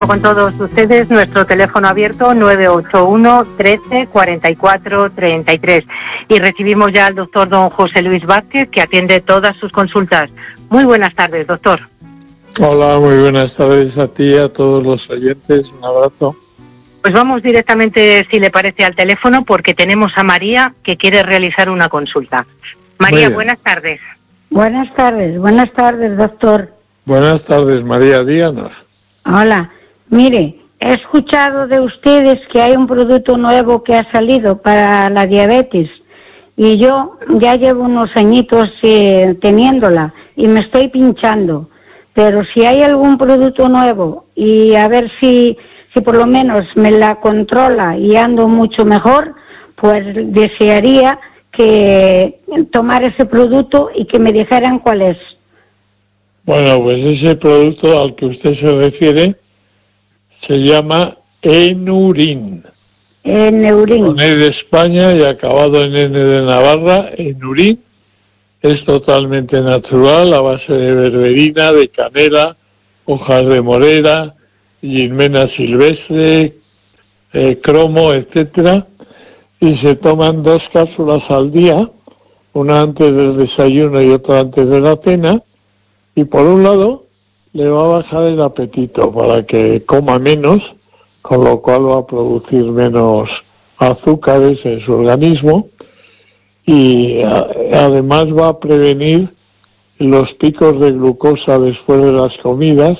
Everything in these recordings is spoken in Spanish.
con todos ustedes nuestro teléfono abierto 981 13 44 33 y recibimos ya al doctor don José Luis Vázquez, que atiende todas sus consultas. Muy buenas tardes, doctor. Hola, muy buenas tardes a ti y a todos los oyentes. Un abrazo. Pues vamos directamente, si le parece, al teléfono, porque tenemos a María que quiere realizar una consulta. María, buenas tardes. Buenas tardes, doctor. Buenas tardes, María, díganos. Hola, mire, he escuchado de ustedes que hay un producto nuevo que ha salido para la diabetes y yo ya llevo unos añitos teniéndola y me estoy pinchando, pero si hay algún producto nuevo y a ver si por lo menos me la controla y ando mucho mejor, pues desearía que tomar ese producto y que me dijeran cuál es. Bueno, pues ese producto al que usted se refiere se llama Enurin. Enurin. Con E de España y acabado en N de Navarra, Enurin. Es totalmente natural, a base de berberina, de canela, hojas de morera, gilmena silvestre, cromo, etcétera, y se toman 2 cápsulas al día, una antes del desayuno y otra antes de la cena, y por un lado le va a bajar el apetito para que coma menos, con lo cual va a producir menos azúcares en su organismo, y además va a prevenir los picos de glucosa después de las comidas.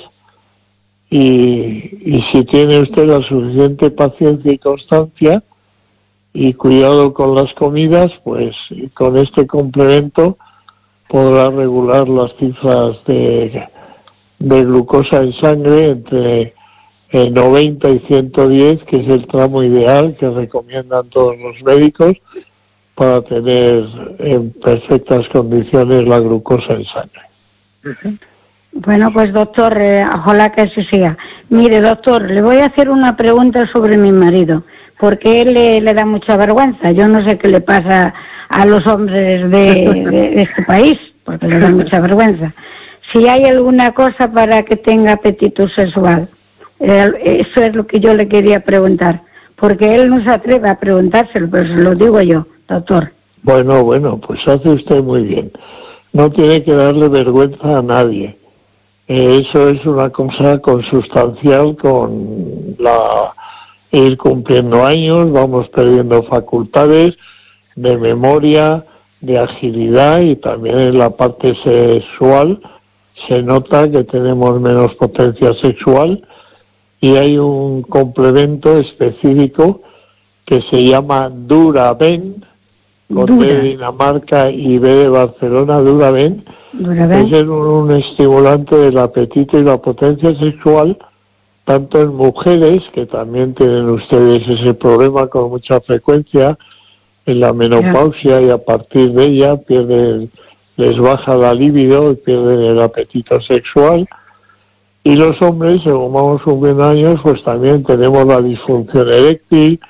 Y si tiene usted la suficiente paciencia y constancia y cuidado con las comidas, pues con este complemento podrá regular las cifras de glucosa en sangre entre 90 y 110, que es el tramo ideal que recomiendan todos los médicos para tener en perfectas condiciones la glucosa en sangre. Uh-huh. Bueno, pues doctor, ojalá que así sea. Mire, doctor, le voy a hacer una pregunta sobre mi marido, porque él le da mucha vergüenza. Yo no sé qué le pasa a los hombres de este país, porque le da mucha vergüenza. Si hay alguna cosa para que tenga apetito sexual, eso es lo que yo le quería preguntar, porque él no se atreve a preguntárselo, pero se lo digo yo, doctor. Bueno, pues hace usted muy bien. No tiene que darle vergüenza a nadie. Eso es una cosa consustancial con ir cumpliendo años, vamos perdiendo facultades de memoria, de agilidad, y también en la parte sexual se nota que tenemos menos potencia sexual, y hay un complemento específico que se llama Duraben, con D de Dinamarca y B de Barcelona, Duraben. Es un estimulante del apetito y la potencia sexual, tanto en mujeres, que también tienen ustedes ese problema con mucha frecuencia en la menopausia, y a partir de ella les baja la libido y pierden el apetito sexual. Y los hombres, según vamos cumpliendo años, pues también tenemos la disfunción eréctil,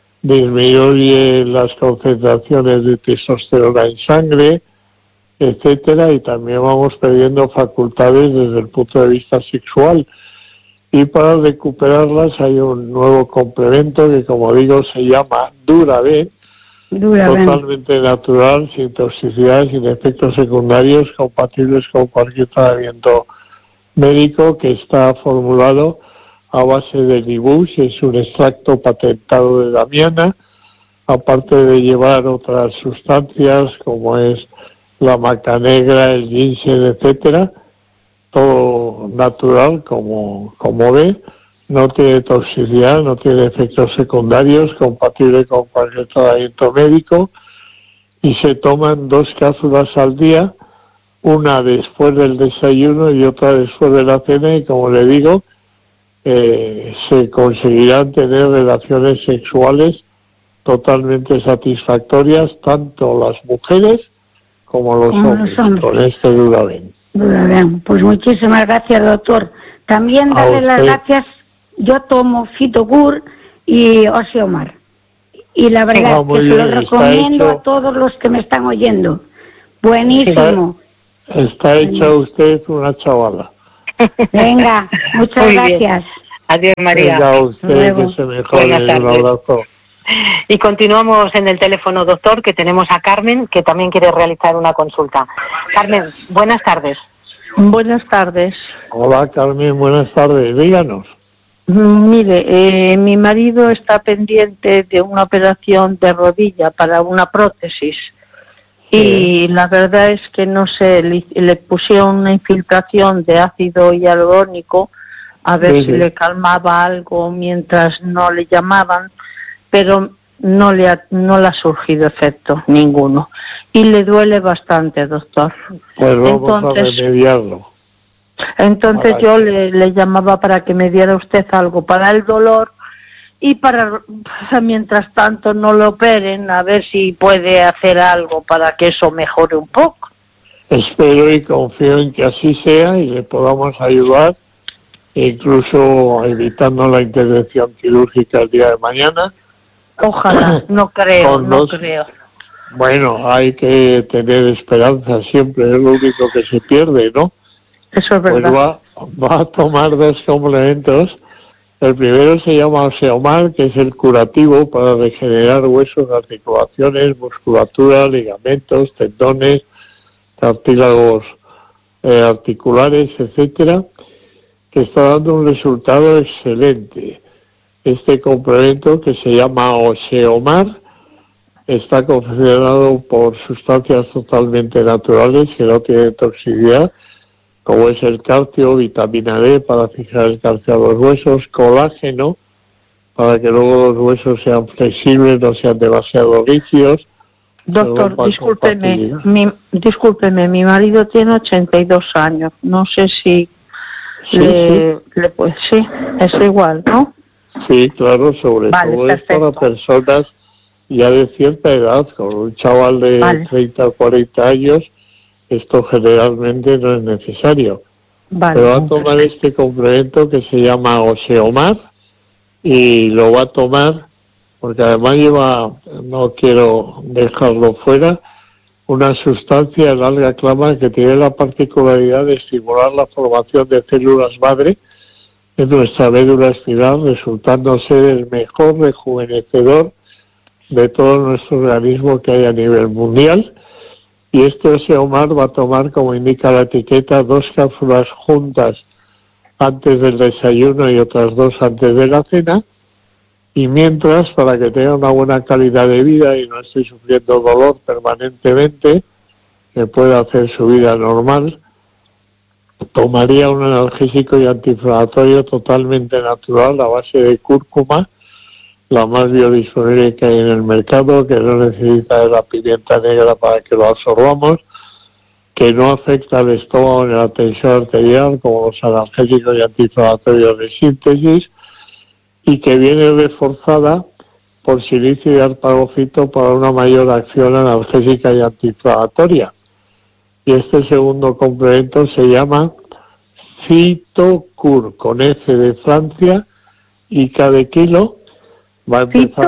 disminuye las concentraciones de testosterona en sangre, etcétera, y también vamos perdiendo facultades desde el punto de vista sexual. Y para recuperarlas hay un nuevo complemento que, como digo, se llama Duraben, totalmente natural, sin toxicidad, sin efectos secundarios, compatibles con cualquier tratamiento médico, que está formulado a base de Libush. Es un extracto patentado de damiana, aparte de llevar otras sustancias como es la maca negra, el ginseng, etcétera, todo natural, como ve, no tiene toxicidad, no tiene efectos secundarios, compatible con cualquier tratamiento médico, y se toman 2 cápsulas al día, una después del desayuno y otra después de la cena, y como le digo, se conseguirán tener relaciones sexuales totalmente satisfactorias, tanto las mujeres como los hombres, con este Duraben. Pues muchísimas gracias, doctor. También darle las gracias. Yo tomo Fitogur y Osteomar, y la verdad que se lo recomiendo a todos los que me están oyendo. Buenísimo. Está hecha usted una chavala. Venga, muchas gracias. Adiós, María. Venga, usted que se mejore. Un abrazo. Y continuamos en el teléfono, doctor, que tenemos a Carmen, que también quiere realizar una consulta. Carmen, buenas tardes. Buenas tardes. Hola, Carmen, buenas tardes. Díganos. Mire, mi marido está pendiente de una operación de rodilla para una prótesis. Y la verdad es que no sé, le pusieron una infiltración de ácido hialurónico a ver si le calmaba algo mientras no le llamaban, pero no le ha surgido efecto ninguno. Y le duele bastante, doctor. Pues vamos a remediarlo. Entonces yo le llamaba para que me diera usted algo para el dolor y para, mientras tanto no lo operen, a ver si puede hacer algo para que eso mejore un poco. Espero y confío en que así sea y le podamos ayudar, incluso evitando la intervención quirúrgica el día de mañana. Ojalá, no creo. Bueno, hay que tener esperanza siempre, es lo único que se pierde, ¿no? Eso es verdad. Pues va a tomar 2 complementos. El primero se llama Oseomar, que es el curativo para regenerar huesos, articulaciones, musculatura, ligamentos, tendones, cartílagos articulares, etcétera, que está dando un resultado excelente. Este complemento, que se llama Oseomar, está confeccionado por sustancias totalmente naturales que no tienen toxicidad, como es el calcio, vitamina D para fijar el calcio a los huesos, colágeno para que luego los huesos sean flexibles, no sean demasiado rígidos. Doctor, discúlpeme, mi marido tiene 82 años, no sé si sí, es igual, ¿no? Sí, claro, sobre todo es para personas ya de cierta edad, con un chaval de 30 o 40 años, esto generalmente no es necesario. Pero va a tomar este complemento que se llama Oseomar y lo va a tomar porque además lleva, no quiero dejarlo fuera, una sustancia, el alga clama, que tiene la particularidad de estimular la formación de células madre en nuestra médula espinal, resultando ser el mejor rejuvenecedor de todo nuestro organismo que hay a nivel mundial. Y este Oseomar va a tomar, como indica la etiqueta, 2 cápsulas juntas antes del desayuno y otras 2 antes de la cena. Y mientras, para que tenga una buena calidad de vida y no esté sufriendo dolor permanentemente, que pueda hacer su vida normal, tomaría un analgésico y antiinflamatorio totalmente natural a base de cúrcuma, la más biodisponible que hay en el mercado, que no necesita de la pimienta negra para que lo absorbamos, que no afecta al estómago ni a la tensión arterial como los analgésicos y antiinflamatorios de síntesis, y que viene reforzada por silicio y arpagofito para una mayor acción analgésica y antiinflamatoria. Y este segundo complemento se llama Phytocur, con F de Francia, y cada kilo va a empezar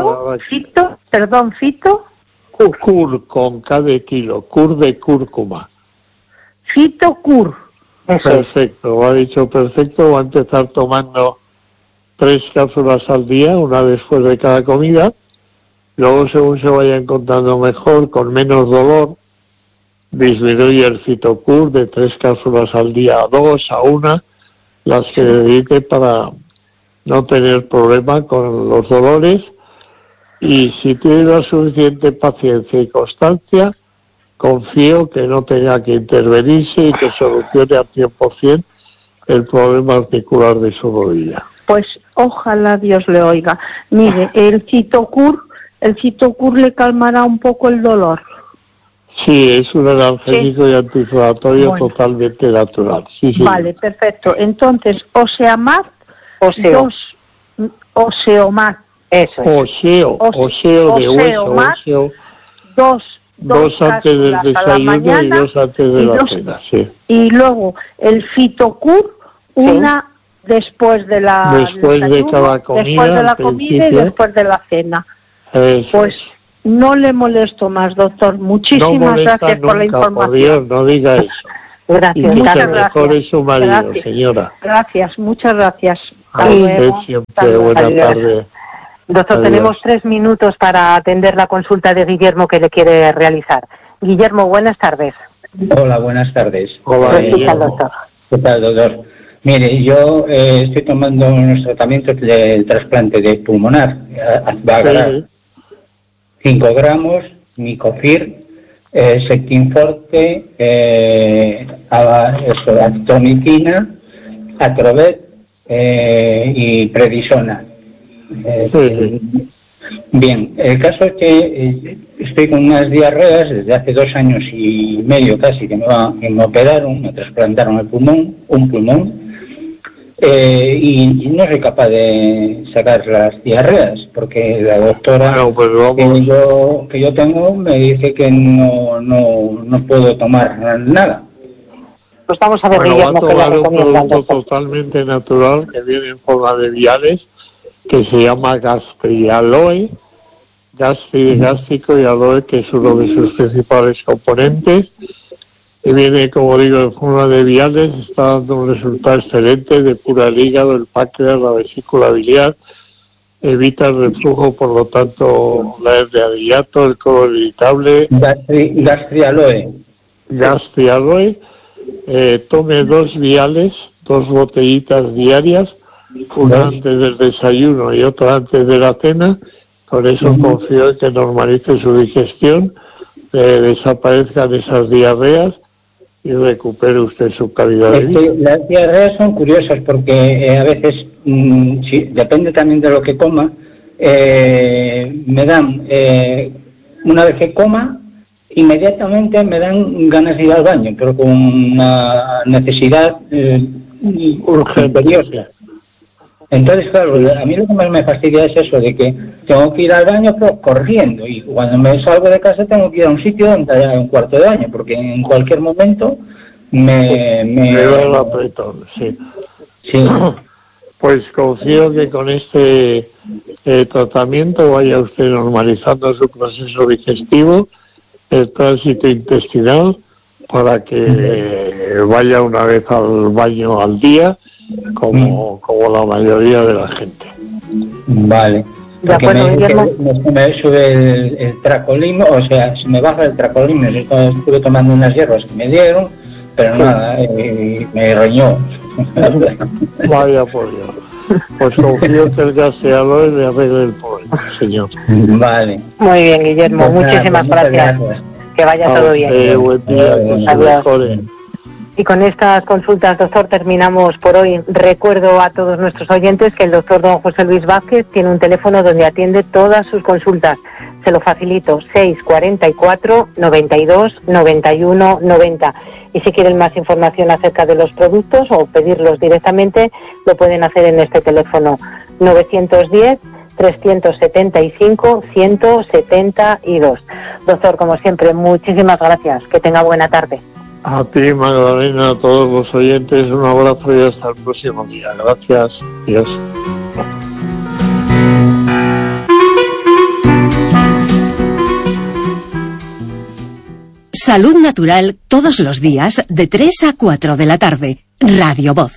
Cur, con K de kilo, cur de cúrcuma. Phytocur. Perfecto, lo ha dicho perfecto. Va a empezar tomando 3 cápsulas al día, una después de cada comida. Luego, según se vaya encontrando mejor, con menos dolor, disminuye el Phytocur de 3 cápsulas al día a 2, a 1, las que necesite para no tener problema con los dolores. Y si tiene la suficiente paciencia y constancia, confío que no tenga que intervenirse y que solucione al 100% el problema articular de su rodilla. Pues ojalá Dios le oiga. Mire, el Phytocur le calmará un poco el dolor. Sí, es un analgésico y antiinflamatorio totalmente natural. Sí. Vale, perfecto. Entonces, Oseomar. Eso es. Oseo de hueso. Dos antes del desayuno y 2 antes de la cena, sí. Y luego el Phytocur, una después de la comida y después de la cena. Eso pues no le molesto más, doctor. Muchísimas gracias por la información. Por Dios, no diga eso. Gracias. Y que se gracias. mejore su marido, Gracias. señora. Gracias, muchas gracias. A usted siempre, buena tarde. Doctor, Adiós. tenemos 3 minutos para atender la consulta de Guillermo que le quiere realizar. Guillermo, buenas tardes. Hola, buenas tardes. Hola, ¿Qué tal, Guillermo. doctor? ¿Qué tal, doctor? Mire, yo estoy tomando unos tratamientos del trasplante de pulmonar, Azbagar, 5 gramos, Micofir, Sectinforte, Astromicina, Atrovet y Prednisona. Bien, el caso es que estoy con unas diarreas desde hace 2 años y medio casi que me operaron, me trasplantaron un pulmón, y no soy capaz de sacar las diarreas porque la doctora que yo tengo me dice que no puedo tomar nada. Pues vamos a ver, Bueno, va a Guillermo, qué le tomar un recomienda el producto doctor. totalmente natural que viene en forma de viales, que se llama Gastrialoe, gástrico y aloe, que es uno de sus principales componentes, y viene, como digo, en forma de viales, está dando un resultado excelente, depura el hígado, el páncreas, la vesícula biliar, evita el reflujo, por lo tanto, la hernia de hiato, el colon irritable. Gastrialoe. Tome 2 viales, 2 botellitas diarias, una antes del desayuno y otra antes de la cena. Con eso confío en que normalice su digestión, desaparezcan esas diarreas y recupere usted su calidad de vida. Las diarreas son curiosas porque a veces, depende también de lo que coma, me dan, una vez que coma, inmediatamente me dan ganas de ir al baño, pero con una necesidad imperiosa. Entonces, claro, a mí lo que más me fastidia es eso, de que tengo que ir al baño pero corriendo, y cuando me salgo de casa tengo que ir a un sitio donde haya un cuarto de baño, porque en cualquier momento me da el apretón, sí. Sí. Pues confío que con este tratamiento vaya usted normalizando su proceso digestivo, el tránsito intestinal, para que vaya una vez al baño al día, como la mayoría de la gente. Vale. Porque Guillermo. me sube el tracolimo, o sea, se me baja el tracolimo. Estuve tomando unas hierbas que me dieron, pero nada, me reñó. Vaya por Dios. Pues confío que el Gastrialoe le arregle el problema, señor. Vale. Muy bien, Guillermo, Pues nada, muchísimas muchas gracias. Que vaya todo bien. Buen día, que se Adiós. mejore. Y con estas consultas, doctor, terminamos por hoy. Recuerdo a todos nuestros oyentes que el doctor don José Luis Vázquez tiene un teléfono donde atiende todas sus consultas. Se lo facilito, 644 92 91 90. Y si quieren más información acerca de los productos o pedirlos directamente, lo pueden hacer en este teléfono, 910 375 172. Doctor, como siempre, muchísimas gracias. Que tenga buena tarde. A ti, Magdalena, a todos los oyentes, un abrazo y hasta el próximo día. Gracias. Adiós. Salud Natural todos los días de 3 a 4 de la tarde. Radio Voz.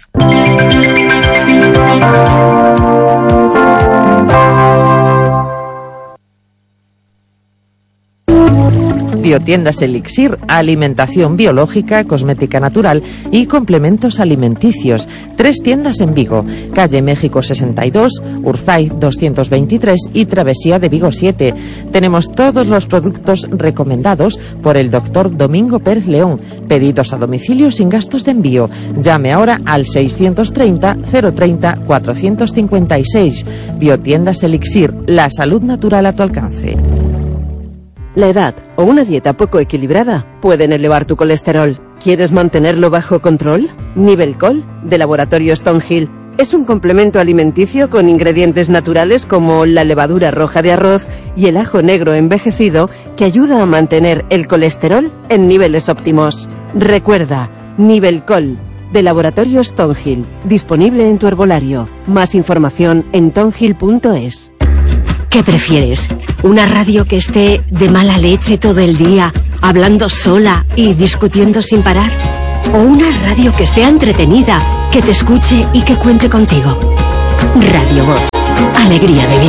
Biotiendas Elixir, alimentación biológica, cosmética natural y complementos alimenticios. 3 tiendas en Vigo, calle México 62, Urzay 223 y Travesía de Vigo 7. Tenemos todos los productos recomendados por el doctor Domingo Pérez León. Pedidos a domicilio sin gastos de envío. Llame ahora al 630 030 456. Biotiendas Elixir, la salud natural a tu alcance. La edad o una dieta poco equilibrada pueden elevar tu colesterol. ¿Quieres mantenerlo bajo control? Nivelcol, de Laboratorio Stonehill, es un complemento alimenticio con ingredientes naturales como la levadura roja de arroz y el ajo negro envejecido que ayuda a mantener el colesterol en niveles óptimos. Recuerda, Nivelcol, de Laboratorio Stonehill, disponible en tu herbolario. Más información en tonhill.es. ¿Qué prefieres? ¿Una radio que esté de mala leche todo el día, hablando sola y discutiendo sin parar? O una radio que sea entretenida, que te escuche y que cuente contigo. Radio Voz. Alegría de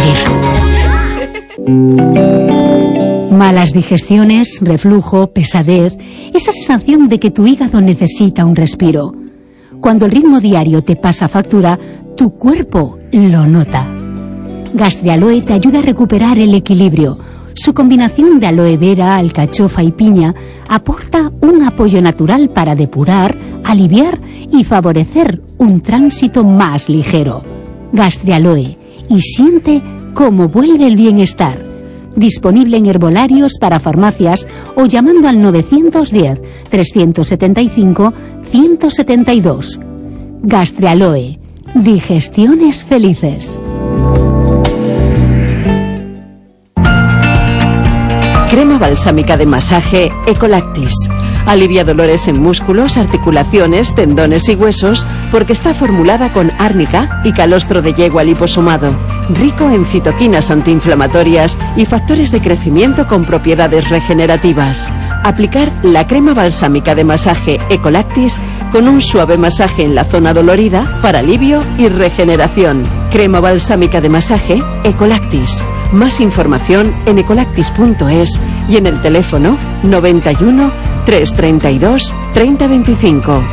vivir. Malas digestiones, reflujo, pesadez, esa sensación de que tu hígado necesita un respiro. Cuando el ritmo diario te pasa factura, tu cuerpo lo nota. Gastrialoe te ayuda a recuperar el equilibrio. Su combinación de aloe vera, alcachofa y piña aporta un apoyo natural para depurar, aliviar y favorecer un tránsito más ligero. Gastrialoe, y siente cómo vuelve el bienestar. Disponible en herbolarios para farmacias o llamando al 910-375-172. Gastrialoe, digestiones felices. Crema balsámica de masaje Ecolactis. Alivia dolores en músculos, articulaciones, tendones y huesos porque está formulada con árnica y calostro de yegua liposomado. Rico en citoquinas antiinflamatorias y factores de crecimiento con propiedades regenerativas. Aplicar la crema balsámica de masaje Ecolactis con un suave masaje en la zona dolorida para alivio y regeneración. Crema balsámica de masaje Ecolactis. Más información en ecolactis.es y en el teléfono 91 332 3025.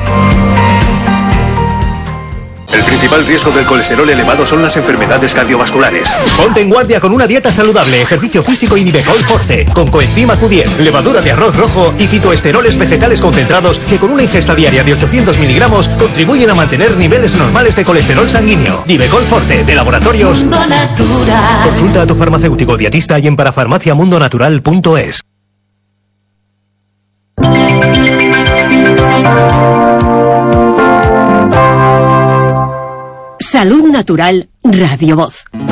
El principal riesgo del colesterol elevado son las enfermedades cardiovasculares. Ponte en guardia con una dieta saludable, ejercicio físico y Nivecol Forte, con coenzima Q10, levadura de arroz rojo y fitoesteroles vegetales concentrados que con una ingesta diaria de 800 miligramos contribuyen a mantener niveles normales de colesterol sanguíneo. Nivecol Forte, de Laboratorios Mundo Natural. Consulta a tu farmacéutico dietista y en parafarmaciamundonatural.es. Salud Natural, Radio Voz.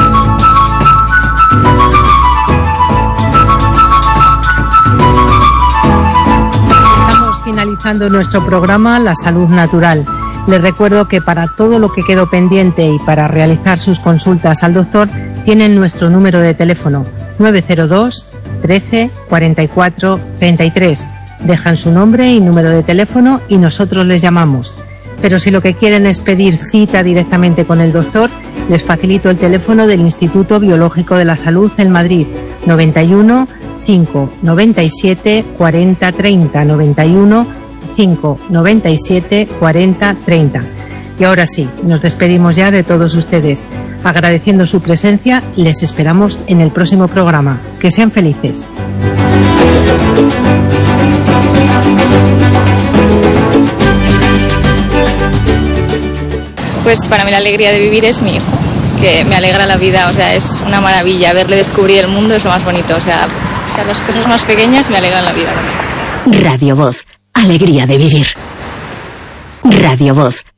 Estamos finalizando nuestro programa La Salud Natural. Les recuerdo que para todo lo que quedó pendiente y para realizar sus consultas al doctor, tienen nuestro número de teléfono 902 13 44 33. Dejan su nombre y número de teléfono y nosotros les llamamos. Pero si lo que quieren es pedir cita directamente con el doctor, les facilito el teléfono del Instituto Biológico de la Salud en Madrid, 91 5 97 40 30, 91 5 97 40 30. Y ahora sí, nos despedimos ya de todos ustedes. Agradeciendo su presencia, les esperamos en el próximo programa. Que sean felices. Pues para mí la alegría de vivir es mi hijo, que me alegra la vida, o sea, es una maravilla. Verle descubrir el mundo es lo más bonito, o sea las cosas más pequeñas me alegran la vida. Radio Voz, alegría de vivir. Radio Voz,